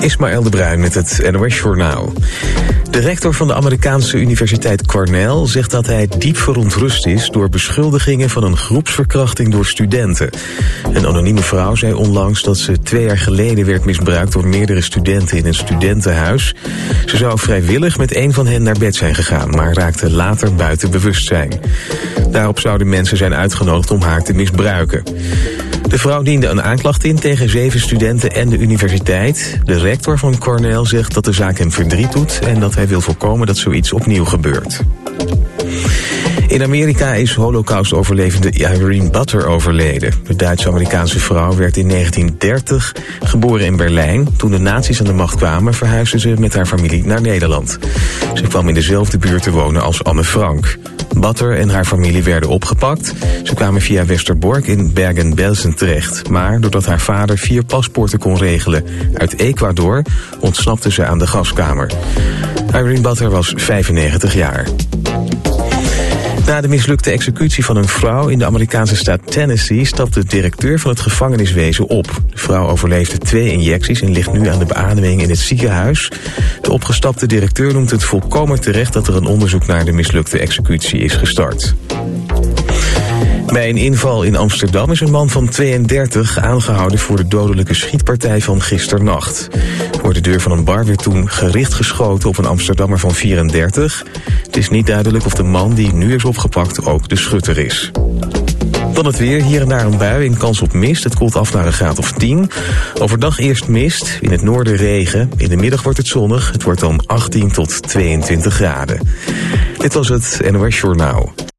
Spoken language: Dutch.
Ismaël de Bruin met het NOS Journaal. De rector van de Amerikaanse universiteit Cornell zegt dat hij diep verontrust is door beschuldigingen van een groepsverkrachting door studenten. Een anonieme vrouw zei onlangs dat ze 2 jaar geleden werd misbruikt door meerdere studenten in een studentenhuis. Ze zou vrijwillig met een van hen naar bed zijn gegaan, maar raakte later buiten bewustzijn. Daarop zouden mensen zijn uitgenodigd om haar te misbruiken. De vrouw diende een aanklacht in tegen 7 studenten en de universiteit. De rector van Cornell zegt dat de zaak hem verdriet doet en dat hij wil voorkomen dat zoiets opnieuw gebeurt. In Amerika is Holocaust-overlevende Irene Butter overleden. De Duits-Amerikaanse vrouw werd in 1930 geboren in Berlijn. Toen de nazi's aan de macht kwamen, verhuisde ze met haar familie naar Nederland. Ze kwam in dezelfde buurt te wonen als Anne Frank. Butter en haar familie werden opgepakt. Ze kwamen via Westerbork in Bergen-Belsen terecht. Maar doordat haar vader 4 paspoorten kon regelen uit Ecuador, ontsnapte ze aan de gaskamer. Irene Butter was 95 jaar. Na de mislukte executie van een vrouw in de Amerikaanse staat Tennessee stapt de directeur van het gevangeniswezen op. De vrouw overleefde 2 injecties en ligt nu aan de beademing in het ziekenhuis. De opgestapte directeur noemt het volkomen terecht dat er een onderzoek naar de mislukte executie is gestart. Bij een inval in Amsterdam is een man van 32 aangehouden voor de dodelijke schietpartij van gisternacht. Voor de deur van een bar werd toen gericht geschoten op een Amsterdammer van 34. Het is niet duidelijk of de man die nu is opgepakt ook de schutter is. Dan het weer, hier en daar een bui en kans op mist. Het koelt af naar een graad of 10. Overdag eerst mist, in het noorden regen. In de middag wordt het zonnig. Het wordt dan 18 tot 22 graden. Dit was het NOS Journaal.